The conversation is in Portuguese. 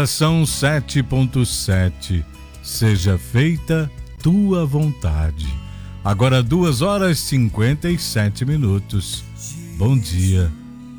São 7.7. Seja feita tua vontade. Agora 2 horas e 57 minutos. Bom dia.